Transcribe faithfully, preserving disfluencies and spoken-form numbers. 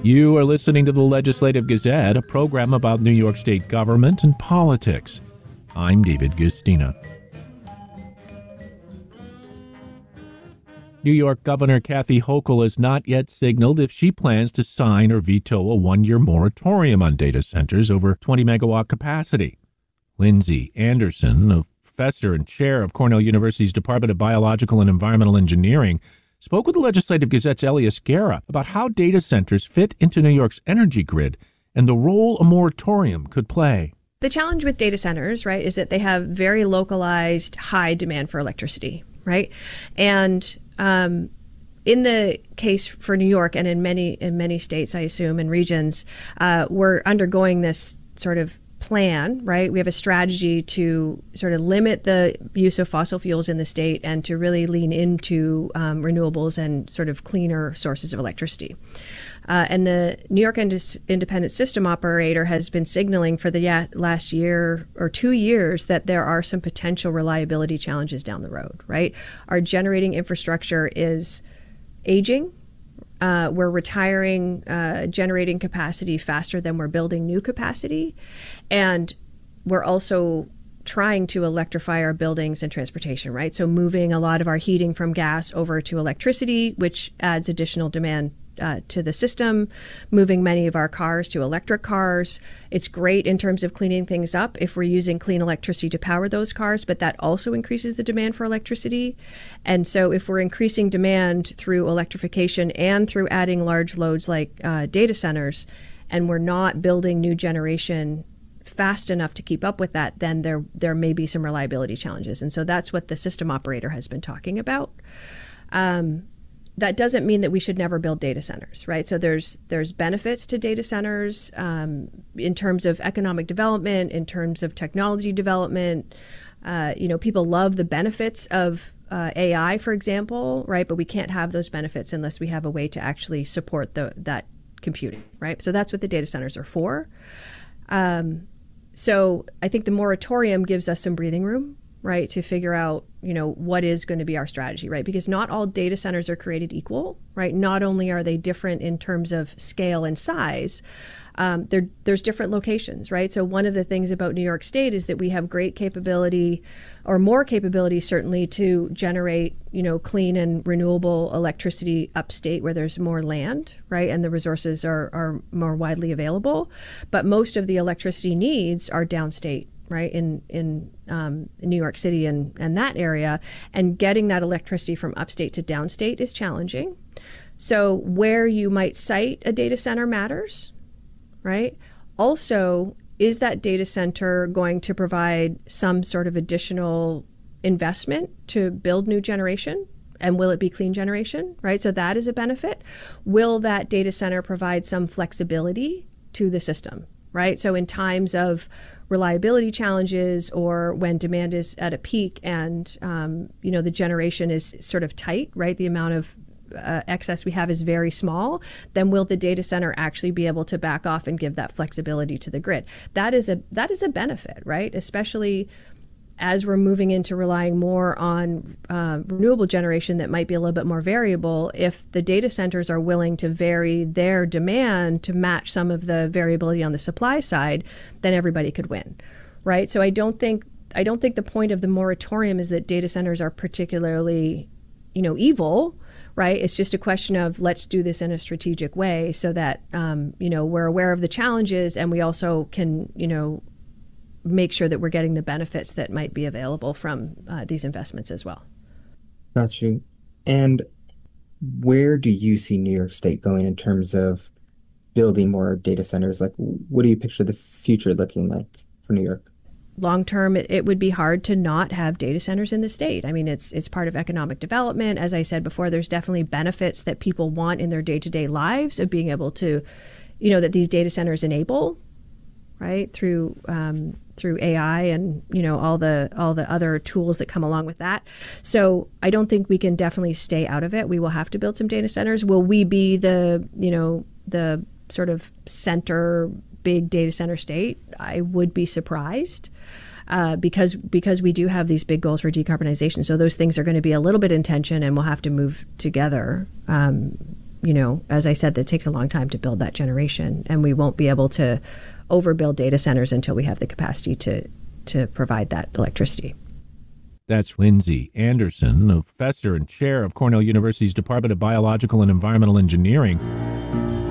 You are listening to the Legislative Gazette, a program about New York State government and politics. I'm David Guistina. New York Governor Kathy Hochul has not yet signaled if she plans to sign or veto a one-year moratorium on data centers over twenty megawatt capacity. Lindsay Anderson, a professor and chair of Cornell University's Department of Biological and Environmental Engineering, spoke with the Legislative Gazette's Elias Guerra about how data centers fit into New York's energy grid and the role a moratorium could play. The challenge with data centers, right, is that they have very localized high demand for electricity, right? And um, in the case for New York and in many in many states, I assume, and regions, uh, we're undergoing this sort of plan, right? We have a strategy to sort of limit the use of fossil fuels in the state and to really lean into um, renewables and sort of cleaner sources of electricity. Uh, and the New York Ind- Independent System Operator has been signaling for the ya- last year or two years that there are some potential reliability challenges down the road, right? Our generating infrastructure is aging. Uh, we're retiring uh, generating capacity faster than we're building new capacity. And we're also trying to electrify our buildings and transportation, right? So moving a lot of our heating from gas over to electricity, which adds additional demand Uh, to the system, moving many of our cars to electric cars. It's great in terms of cleaning things up if we're using clean electricity to power those cars, but that also increases the demand for electricity. And so if we're increasing demand through electrification and through adding large loads like uh, data centers, and we're not building new generation fast enough to keep up with that, then there there may be some reliability challenges. And so that's what the system operator has been talking about. Um, That doesn't mean that we should never build data centers, right? So there's there's benefits to data centers um, in terms of economic development, in terms of technology development. Uh, you know, people love the benefits of uh, A I, for example, right? But we can't have those benefits unless we have a way to actually support the that computing, right? So that's what the data centers are for. Um, so I think the moratorium gives us some breathing room, right, to figure out, you know, what is going to be our strategy, right? Because not all data centers are created equal, right? Not only are they different in terms of scale and size, um, there's different locations, right? So one of the things about New York State is that we have great capability, or more capability certainly, to generate, you know, clean and renewable electricity upstate where there's more land, right? And the resources are, are more widely available. But most of the electricity needs are downstate, right, in in um, New York City and, and that area, and getting that electricity from upstate to downstate is challenging. So where you might site a data center matters, right? Also, is that data center going to provide some sort of additional investment to build new generation? And will it be clean generation, right? So that is a benefit. Will that data center provide some flexibility to the system, right? So in times of reliability challenges, or when demand is at a peak and um, you know, the generation is sort of tight, right? The amount of uh, excess we have is very small. Then will the data center actually be able to back off and give that flexibility to the grid? That is a that is a benefit, right? Especially as we're moving into relying more on uh, renewable generation that might be a little bit more variable. If the data centers are willing to vary their demand to match some of the variability on the supply side, then everybody could win, right? So I don't think I don't think the point of the moratorium is that data centers are particularly, you know, evil, right? It's just a question of let's do this in a strategic way so that um, you know, we're aware of the challenges, and we also can, you know, make sure that we're getting the benefits that might be available from uh, these investments as well. Got you. And where do you see New York State going in terms of building more data centers? Like, what do you picture the future looking like for New York? Long term, it, it would be hard to not have data centers in the state. I mean, it's it's part of economic development. As I said before, there's definitely benefits that people want in their day-to-day lives of being able to, you know, that these data centers enable, right, through um, through A I and, you know, all the all the other tools that come along with that. So I don't think we can definitely stay out of it. We will have to build some data centers. Will we be the, you know, the sort of center big data center state? I would be surprised. Uh, because because we do have these big goals for decarbonization. So those things are going to be a little bit in tension, and we'll have to move together. Um, you know, as I said, that takes a long time to build that generation, and we won't be able to overbuild data centers until we have the capacity to to provide that electricity. That's Lindsay Anderson, a professor and chair of Cornell University's Department of Biological and Environmental Engineering.